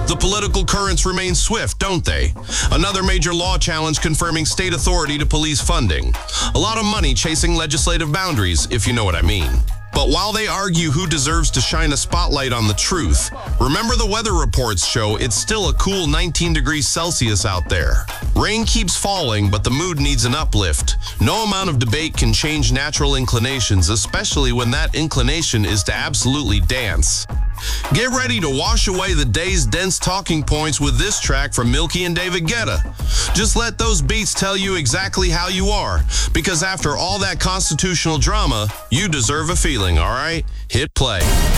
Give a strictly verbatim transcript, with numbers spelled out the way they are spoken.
The political currents remain swift, don't they? Another major law challenge confirming state authority to police funding. A lot of money chasing legislative boundaries, if you know what I mean. But while they argue who deserves to shine a spotlight on the truth, remember the weather reports show it's still a cool nineteen degrees Celsius out there. Rain keeps falling, but the mood needs an uplift. No amount of debate can change natural inclinations, especially when that inclination is to absolutely dance. Get ready to wash away the day's dense talking points with this track from Milky and David Guetta. Just let those beats tell you exactly how you are, because after all that constitutional drama, you deserve a feeling, all right? Hit play.